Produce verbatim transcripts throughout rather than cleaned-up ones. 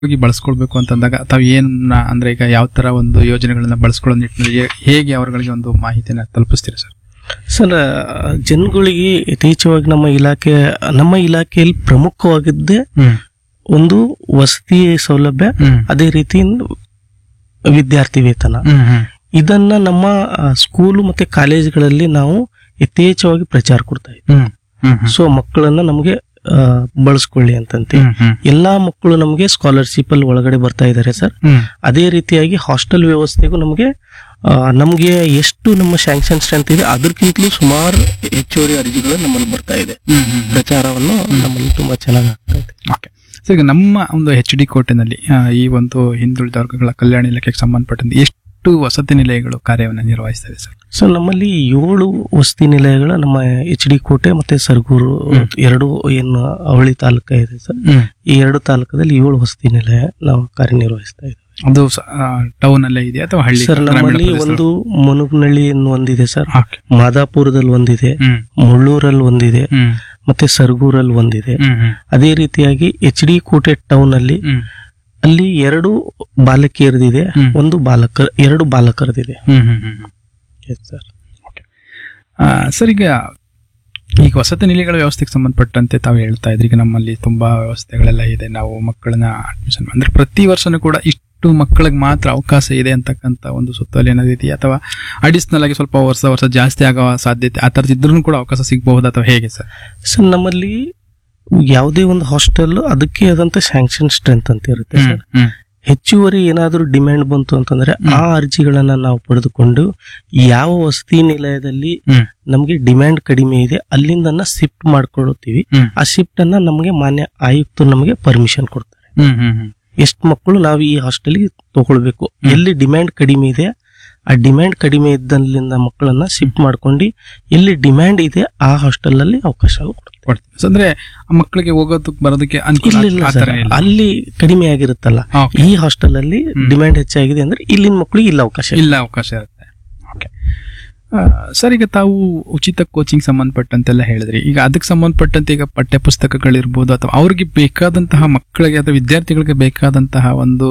ಹೋಗಿ ಬಳಸ್ಕೊಳ್ಬೇಕು ಅಂತಂದಾಗ ತಾವು ಏನ ಅಂದ್ರೆ ಈಗ ಯಾವ ತರ ಒಂದು ಯೋಜನೆಗಳನ್ನ ಬಳಸ್ಕೊಳ್ಳೋ ನಿಟ್ಟಿನಲ್ಲಿ ಹೇಗೆ ಅವರುಗಳಿಗೆ ಒಂದು ಮಾಹಿತಿನ ತಲುಪಿಸ್ತೀರಾ ಸರ್? ಸರ್, ಜನಗಳಿಗೆ ಯಥೇಚ್ಛವಾಗಿ ನಮ್ಮ ಇಲಾಖೆ ನಮ್ಮ ಇಲಾಖೆಯಲ್ಲಿ ಪ್ರಮುಖವಾಗಿದ್ದೇ ಒಂದು ವಸತಿ ಸೌಲಭ್ಯ, ಅದೇ ರೀತಿ ವಿದ್ಯಾರ್ಥಿ ವೇತನ. ಇದನ್ನ ನಮ್ಮ ಸ್ಕೂಲು ಮತ್ತೆ ಕಾಲೇಜುಗಳಲ್ಲಿ ನಾವು ಯಥೇಚ್ಛವಾಗಿ ಪ್ರಚಾರ ಕೊಡ್ತಾ ಇದ್ದೀವಿ. ಸೊ ಮಕ್ಕಳನ್ನ ನಮಗೆ ಬಳಸ್ಕೊಳ್ಳಿ ಅಂತಂತೆ ಎಲ್ಲಾ ಮಕ್ಕಳು ನಮಗೆ ಸ್ಕಾಲರ್ಶಿಪ್ ಅಲ್ಲಿ ಒಳಗಡೆ ಬರ್ತಾ ಇದಾರೆ ಸರ್. ಅದೇ ರೀತಿಯಾಗಿ ಹಾಸ್ಟೆಲ್ ವ್ಯವಸ್ಥೆಗೂ ನಮಗೆ ನಮ್ಗೆ ಎಷ್ಟು ನಮ್ಮ ಸ್ಯಾಂಕ್ಷನ್ ಸ್ಟ್ರೆಂತ್ ಇದೆ ಅದಕ್ಕಿಂತಲೂ ಸುಮಾರು ಹೆಚ್ಚುವರಿ ಅರ್ಜಿಗಳು ನಮ್ಮಲ್ಲಿ ಬರ್ತಾ ಇದೆ. ಪ್ರಚಾರವನ್ನು ನಮ್ಮಲ್ಲಿ ತುಂಬಾ ಚೆನ್ನಾಗಿ ಆಗ್ತಾ ಇದೆ. ಸರ್, ಈಗ ನಮ್ಮ ಒಂದು ಎಚ್ ಡಿ ಕೋಟೆನಲ್ಲಿ ಈ ಒಂದು ಹಿಂದುಳಿದ ವರ್ಗಗಳ ಕಲ್ಯಾಣ ಇಲಾಖೆಗೆ ಸಂಬಂಧಪಟ್ಟಂತೆ ಎಷ್ಟು ವಸತಿ ನಿಲಯಗಳು ಕಾರ್ಯವನ್ನು ನಿರ್ವಹಿಸ್ತವೆ ಸರ್? ಸೊ ನಮ್ಮಲ್ಲಿ ಏಳು ವಸತಿ ನಿಲಯಗಳ ನಮ್ಮ ಎಚ್ ಡಿ ಕೋಟೆ ಮತ್ತೆ ಸರಗೂರು ಎರಡು ಏನು ಅವಳಿ ತಾಲೂಕ ಇದೆ ಸರ್. ಈ ಎರಡು ತಾಲೂಕದಲ್ಲಿ ಏಳು ವಸತಿ ನಿಲಯ ನಾವು ಕಾರ್ಯನಿರ್ವಹಿಸ್ತಾ ಇದ್ದೀವಿ. ಅದು ಟೌನ್ ಅಲ್ಲೇ ಇದೆ ಅಥವಾ ಹಳ್ಳಿ? ಸರ್, ನಮ್ಮಲ್ಲಿ ಒಂದು ಮುನುಗ್ನಳ್ಳಿ ಒಂದಿದೆ ಸರ್, ಮಾದಾಪುರದಲ್ಲಿ ಒಂದಿದೆ, ಮುಳ್ಳೂರಲ್ಲಿ ಒಂದಿದೆ, ಮತ್ತೆ ಸರಗೂರಲ್ಲಿ ಒಂದಿದೆ. ಅದೇ ರೀತಿಯಾಗಿ ಎಚ್ ಡಿ ಕೋಟೆ ಟೌನ್ ಅಲ್ಲಿ ಅಲ್ಲಿ ಎರಡು ಬಾಲಕಿಯರದಿದೆ, ಒಂದು ಬಾಲಕರ ಎರಡು ಬಾಲಕರದಿದೆ ಸರ್. ಸರ್, ಈಗ ಈಗ ವಸತಿ ನಿಲಯಗಳ ವ್ಯವಸ್ಥೆಗೆ ಸಂಬಂಧಪಟ್ಟಂತೆ ತಾವು ಹೇಳ್ತಾ ಇದ್ರಿ, ಈಗ ನಮ್ಮಲ್ಲಿ ತುಂಬಾ ವ್ಯವಸ್ಥೆಗಳೆಲ್ಲ ಇದೆ. ನಾವು ಮಕ್ಕಳನ್ನ ಅಡ್ಮಿಷನ್ ಅಂದ್ರೆ ಪ್ರತಿ ವರ್ಷನೂ ಕೂಡ ಇಷ್ಟು ಮಕ್ಕಳಿಗೆ ಮಾತ್ರ ಅವಕಾಶ ಇದೆ ಅಂತಕ್ಕಂಥ ಒಂದು ಸುತ್ತೋಲೆ ಏನಾದ್ರು ಇದೆಯಾ, ಅಥವಾ ಅಡಿಷನಲ್ ಆಗಿ ಸ್ವಲ್ಪ ವರ್ಷ ವರ್ಷ ಜಾಸ್ತಿ ಆಗೋ ಸಾಧ್ಯತೆ ಆ ಥರದ್ದು ಇದ್ರೂ ಕೂಡ ಅವಕಾಶ ಸಿಗಬಹುದು ಅಥವಾ ಹೇಗೆ ಸರ್? ಸರ್, ನಮ್ಮಲ್ಲಿ ಯಾವುದೇ ಒಂದು ಹಾಸ್ಟೆಲ್ ಅದಕ್ಕೆ ಆದಂತ ಸ್ಯಾಂಕ್ಷನ್ ಸ್ಟ್ರೆಂತ್ ಅಂತ ಇರುತ್ತೆ ಸರ್. ಹೆಚ್ಚುವರಿ ಏನಾದರೂ ಡಿಮ್ಯಾಂಡ್ ಬಂತು ಅಂತಂದ್ರೆ ಆ ಅರ್ಜಿಗಳನ್ನ ನಾವು ಪಡೆದುಕೊಂಡು ಯಾವ ವಸತಿ ನಿಲಯದಲ್ಲಿ ನಮ್ಗೆ ಡಿಮ್ಯಾಂಡ್ ಕಡಿಮೆ ಇದೆ ಅಲ್ಲಿಂದ ಶಿಫ್ಟ್ ಮಾಡ್ಕೊಳ್ಳುತ್ತೀವಿ. ಆ ಶಿಫ್ಟ್ ಅನ್ನ ನಮಗೆ ಮಾನ್ಯ ಆಯುಕ್ತರು ನಮಗೆ ಪರ್ಮಿಷನ್ ಕೊಡ್ತಾರೆ. ಎಷ್ಟು ಮಕ್ಕಳು ನಾವು ಈ ಹಾಸ್ಟೆಲ್ಗೆ ತಗೊಳ್ಬೇಕು, ಎಲ್ಲಿ ಡಿಮ್ಯಾಂಡ್ ಕಡಿಮೆ ಇದೆ ಆ ಡಿಮ್ಯಾಂಡ್ ಕಡಿಮೆ ಇದ್ದಲ್ಲಿಂದ ಮಕ್ಕಳನ್ನ ಶಿಫ್ಟ್ ಮಾಡ್ಕೊಂಡು ಎಲ್ಲಿ ಡಿಮ್ಯಾಂಡ್ ಇದೆ ಆ ಹಾಸ್ಟೆಲ್ ಅಲ್ಲಿ ಅವಕಾಶ ಕೊಡ್ತೀವಿ. ಅಂದ್ರೆ ಮಕ್ಕಳಿಗೆ ಹೋಗೋದಕ್ಕೆ ಬರೋದಕ್ಕೆ ಅಲ್ಲಿ ಕಡಿಮೆ ಆಗಿರುತ್ತಲ್ಲ, ಈ ಹಾಸ್ಟೆಲ್ ಅಲ್ಲಿ ಡಿಮ್ಯಾಂಡ್ ಹೆಚ್ಚಾಗಿದೆ ಅಂದ್ರೆ ಇಲ್ಲಿನ ಮಕ್ಕಳಿಗೆ ಇಲ್ಲ ಅವಕಾಶ ಇಲ್ಲ ಅವಕಾಶ ಇರುತ್ತೆ. ಓಕೆ ಸರ್, ಈಗ ತಾವು ಉಚಿತ ಕೋಚಿಂಗ್ ಸಂಬಂಧಪಟ್ಟಂತೆಲ್ಲ ಹೇಳಿದ್ರಿ. ಈಗ ಅದಕ್ಕೆ ಸಂಬಂಧಪಟ್ಟಂತೆ ಈಗ ಪಠ್ಯ ಪುಸ್ತಕಗಳಿರ್ಬೋದು ಅಥವಾ ಅವ್ರಿಗೆ ಬೇಕಾದಂತಹ ಮಕ್ಕಳಿಗೆ ಅಥವಾ ವಿದ್ಯಾರ್ಥಿಗಳಿಗೆ ಬೇಕಾದಂತಹ ಒಂದು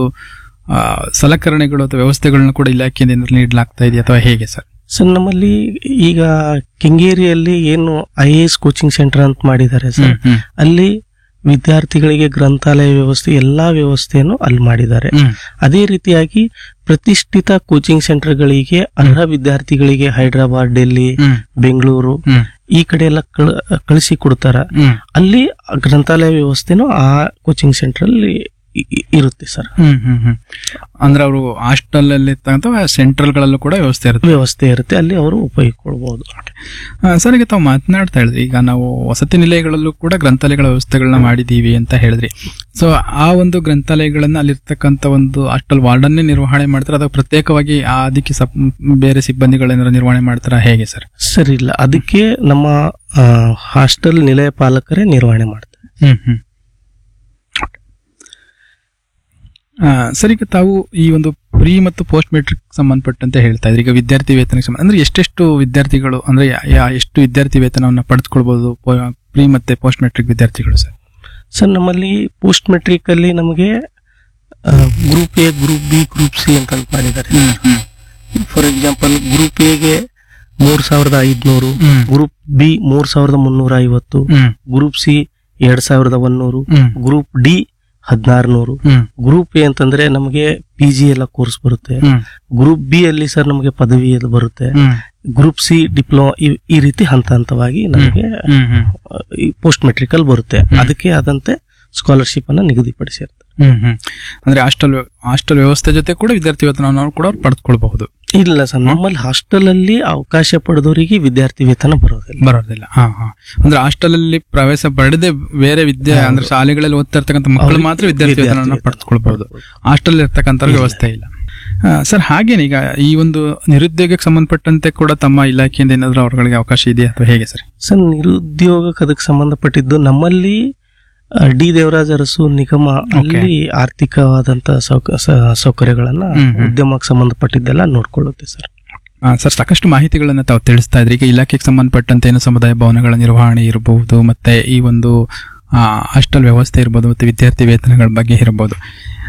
ಸಲಕರಣೆಗಳು ಅಥವಾ ವ್ಯವಸ್ಥೆಗಳನ್ನ ಕೂಡ ಇಲಾಖೆಯಿಂದ ನೀಡಲಾಗ್ತಾ ಇದೆಯಾ ಅಥವಾ ಹೇಗೆ ಸರ್? ಸರ್, ನಮ್ಮಲ್ಲಿ ಈಗ ಕೆಂಗೇರಿಯಲ್ಲಿ ಏನು I A S coaching centre ಅಂತ ಮಾಡಿದ್ದಾರೆ ಸರ್, ಅಲ್ಲಿ ವಿದ್ಯಾರ್ಥಿಗಳಿಗೆ ಗ್ರಂಥಾಲಯ ವ್ಯವಸ್ಥೆ ಎಲ್ಲಾ ವ್ಯವಸ್ಥೆಯನ್ನು ಅಲ್ಲಿ ಮಾಡಿದ್ದಾರೆ. ಅದೇ ರೀತಿಯಾಗಿ ಪ್ರತಿಷ್ಠಿತ ಕೋಚಿಂಗ್ ಸೆಂಟರ್ಗಳಿಗೆ ಅರ್ಹ ವಿದ್ಯಾರ್ಥಿಗಳಿಗೆ ಹೈದರಾಬಾದ್, ಡೆಲ್ಲಿ, ಬೆಂಗಳೂರು ಈ ಕಡೆ ಎಲ್ಲ ಕಳಿಸಿ ಕೊಡ್ತಾರ. ಅಲ್ಲಿ ಗ್ರಂಥಾಲಯ ವ್ಯವಸ್ಥೆನೂ ಆ ಕೋಚಿಂಗ್ ಸೆಂಟರ್ ಅಲ್ಲಿ ಇರುತ್ತೆ ಸರ್. ಹ್ಮ್ ಹ್ಮ್ ಹ್ಮ್ ಅಂದ್ರೆ ಅವರು ಹಾಸ್ಟೆಲ್ ಅಲ್ಲಿ ಅಥವಾ ಸೆಂಟ್ರಲ್ ಗಳಲ್ಲೂ ಕೂಡ ವ್ಯವಸ್ಥೆ ಇರುತ್ತೆ ವ್ಯವಸ್ಥೆ ಇರುತ್ತೆ ಅಲ್ಲಿ ಅವರು ಉಪಯೋಗಿಸ್ಕೊಳ್ಬಹುದು. ಸರ್, ಈಗ ತಾವು ಮಾತನಾಡ್ತಾ ಹೇಳಿದ್ರಿ, ಈಗ ನಾವು ವಸತಿ ನಿಲಯಗಳಲ್ಲೂ ಕೂಡ ಗ್ರಂಥಾಲಯಗಳ ವ್ಯವಸ್ಥೆಗಳನ್ನ ಮಾಡಿದೀವಿ ಅಂತ ಹೇಳಿದ್ರಿ. ಸೊ ಆ ಒಂದು ಗ್ರಂಥಾಲಯಗಳನ್ನ ಅಲ್ಲಿರ್ತಕ್ಕಂಥ ಒಂದು ಹಾಸ್ಟೆಲ್ ವಾರ್ಡನ್ನೇ ನಿರ್ವಹಣೆ ಮಾಡ್ತಾರೆ ಅಥವಾ ಪ್ರತ್ಯೇಕವಾಗಿ ಅದಕ್ಕೆ ಬೇರೆ ಸಿಬ್ಬಂದಿಗಳೇನಾದ್ರು ನಿರ್ವಹಣೆ ಮಾಡ್ತಾರ ಹೇಗೆ ಸರ್? ಸರ್, ಇಲ್ಲ, ಅದಕ್ಕೆ ನಮ್ಮ ಹಾಸ್ಟೆಲ್ ನಿಲಯ ಪಾಲಕರೇ ನಿರ್ವಹಣೆ ಮಾಡ್ತಾರೆ. ಹ್ಮ್ ಹ್ಮ್ ಸರ್, ಈಗ ತಾವು ಈ ಒಂದು ಪ್ರೀ ಮತ್ತು ಪೋಸ್ಟ್ ಮೆಟ್ರಿಕ್ ಸಂಬಂಧಪಟ್ಟಂತೆ ಹೇಳ್ತಾ ಇದ್ರಿ. ಈಗ ವಿದ್ಯಾರ್ಥಿ ವೇತನಕ್ಕೆ ಸಂಬಂಧ ಅಂದ್ರೆ ಎಷ್ಟೆಷ್ಟು ವಿದ್ಯಾರ್ಥಿಗಳು ಅಂದ್ರೆ ಎಷ್ಟು ವಿದ್ಯಾರ್ಥಿ ವೇತನವನ್ನು ಪಡೆದುಕೊಳ್ಬಹುದು ಪ್ರೀ ಮತ್ತೆ ಪೋಸ್ಟ್ ಮೆಟ್ರಿಕ್ ವಿದ್ಯಾರ್ಥಿಗಳು ಸರ್? ಸರ್, ನಮ್ಮಲ್ಲಿ ಪೋಸ್ಟ್ ಮೆಟ್ರಿಕ್ ಅಲ್ಲಿ ನಮಗೆ group A, group B, group C ಅಂತ ಮಾಡಿದ್ದಾರೆ. ಫಾರ್ ಎಕ್ಸಾಂಪಲ್, ಗ್ರೂಪ್ ಎಗೆ ಮೂರ್ ಸಾವಿರದ ಐದ್ನೂರು, ಗ್ರೂಪ್ ಬಿ ಮೂರ್ ಸಾವಿರದ ಮುನ್ನೂರ ಐವತ್ತು, ಗ್ರೂಪ್ ಸಿ ಎರಡ್ ಸಾವಿರದ ಒಂದೂರು, ಗ್ರೂಪ್ ಡಿ ಹದಿನಾರುನೂರು. ಗ್ರೂಪ್ ಎ ಅಂತಂದ್ರೆ ನಮಗೆ ಪಿ ಜಿ ಎಲ್ಲ ಕೋರ್ಸ್ ಬರುತ್ತೆ. ಗ್ರೂಪ್ ಬಿ ಅಲ್ಲಿ ಸರ್ ನಮಗೆ ಪದವಿ ಎಲ್ಲ ಬರುತ್ತೆ. ಗ್ರೂಪ್ ಸಿ ಡಿಪ್ಲೊಮಾ ಈ ರೀತಿ ಹಂತ ಹಂತವಾಗಿ ನಮಗೆ ಪೋಸ್ಟ್ ಮೆಟ್ರಿಕಲ್ ಬರುತ್ತೆ. ಅದಕ್ಕೆ ಆದಂತೆ ಸ್ಕಾಲರ್ಶಿಪ್ ಅನ್ನ ನಿಗದಿಪಡಿಸಿರ್ತಾರೆ. ಹ್ಮ್ ಹ್ಮ್ ಅಂದ್ರೆ ಹಾಸ್ಟೆಲ್ ಹಾಸ್ಟೆಲ್ ವ್ಯವಸ್ಥೆ ಜೊತೆ ಕೂಡ ವಿದ್ಯಾರ್ಥಿ ವೇತನ ಕೂಡ ಪಡೆದುಕೊಳ್ಬಹುದು? ಇಲ್ಲ ಸರ್, ನಮ್ಮಲ್ಲಿ ಹಾಸ್ಟೆಲ್ ಅಲ್ಲಿ ಅವಕಾಶ ಪಡೆದವರಿಗೆ ವಿದ್ಯಾರ್ಥಿ ವೇತನ ಬರೋದಿಲ್ಲ ಬರೋದಿಲ್ಲ ಹಾ ಹಾ ಅಂದ್ರೆ ಹಾಸ್ಟೆಲ್ ಅಲ್ಲಿ ಪ್ರವೇಶ ಪಡೆದೇ ಬೇರೆ ವಿದ್ಯಾ ಅಂದ್ರೆ ಶಾಲೆಗಳಲ್ಲಿ ಓದ್ತಾ ಇರ್ತಕ್ಕಂಥ ಮಕ್ಕಳು ಮಾತ್ರ ವಿದ್ಯಾರ್ಥಿ ವೇತನ ಪಡೆದುಕೊಳ್ಬಹುದು. ಹಾಸ್ಟೆಲ್ ಇರ್ತಕ್ಕಂಥ ವ್ಯವಸ್ಥೆ ಇಲ್ಲ. ಸರ್, ಹಾಗೇನೆ ಈಗ ಈ ಒಂದು ನಿರುದ್ಯೋಗಕ್ಕೆ ಸಂಬಂಧಪಟ್ಟಂತೆ ಕೂಡ ತಮ್ಮ ಇಲಾಖೆಯಿಂದ ಏನಾದ್ರು ಅವರುಗಳಿಗೆ ಅವಕಾಶ ಇದೆಯಾ ಅಥವಾ ಹೇಗೆ ಸರ್? ಸರ್, ನಿರುದ್ಯೋಗಕ್ಕೆ ಅದಕ್ಕೆ ಸಂಬಂಧಪಟ್ಟಿದ್ದು ನಮ್ಮಲ್ಲಿ ಡಿ ದೇವರಾಜ ಅರಸು ನಿಗಮ ಅಲ್ಲಿ ಆರ್ಥಿಕವಾದಂತ ಸೌಕರ್ಯಗಳನ್ನ ಉದ್ಯಮಕ್ಕೆ ಸಂಬಂಧಪಟ್ಟಿದ್ದೆಲ್ಲ ನೋಡ್ಕೊಳ್ಳುತ್ತೆ ಸರ್. ಸರ್, ಸಾಕಷ್ಟು ಮಾಹಿತಿಗಳನ್ನ ತಾವು ತಿಳಿಸ್ತಾ ಇದ್ರಿ. ಈಗ ಇಲಾಖೆಗೆ ಸಂಬಂಧಪಟ್ಟಂತೆ ಏನು ಸಮುದಾಯ ಭವನಗಳ ನಿರ್ವಹಣೆ ಇರಬಹುದು, ಮತ್ತೆ ಈ ಒಂದು ಹಾಸ್ಟೆಲ್ ವ್ಯವಸ್ಥೆ ಇರಬಹುದು, ಮತ್ತೆ ವಿದ್ಯಾರ್ಥಿ ವೇತನಗಳ ಬಗ್ಗೆ ಇರಬಹುದು.